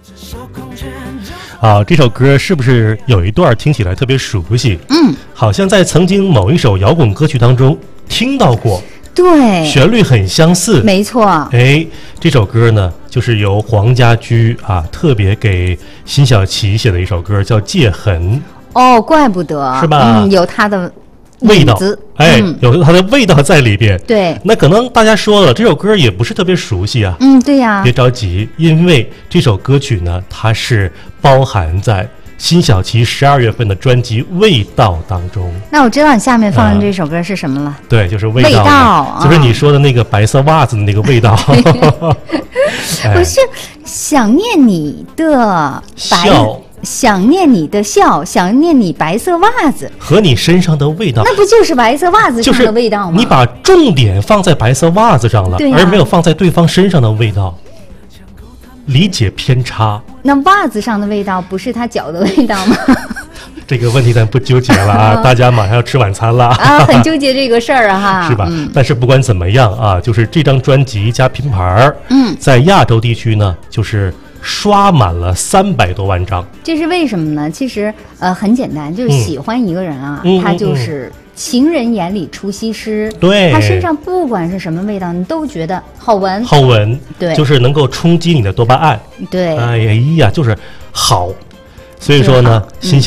啊，这首歌是不是有一段听起来特别熟悉？好像在曾经某一首摇滚歌曲当中听到过。 对， 旋律很相似， 没错。 哎，这首歌呢，就是由黄家驹啊特别给辛晓琪写的一首歌，叫《戒痕》。 哦，怪不得， 是吧？ 有它的味道，哎，有它的味道在里边。 对， 那可能大家说了，这首歌也不是特别熟悉啊。 对呀。 别着急，因为这首歌曲呢，它是包含在辛晓琪12月份的专辑《味道》当中。 那我知道你下面放的这首歌是什么了。 对，就是味道，就是你说的那个白色袜子的那个味道。 我是想念你的笑， 想念你的笑，想念你白色袜子和你身上的味道。 那不就是白色袜子上的味道吗？ 你把重点放在白色袜子上了，而没有放在对方身上的味道。理解偏差。 那袜子上的味道不是他脚的味道吗？ 这个问题咱不纠结了啊，大家马上要吃晚餐了啊，很纠结这个事儿啊哈， 是吧？但是不管怎么样啊，就是这张专辑加拼盘，在亚洲地区呢，就是刷满了300多万张。 这是为什么呢？其实很简单，就是喜欢一个人啊，他就是情人眼里出西施。 对， 他身上不管是什么味道，你都觉得好闻， 好闻。 对， 就是能够冲击你的多巴胺。 对， 哎呀，就是好。所以说呢，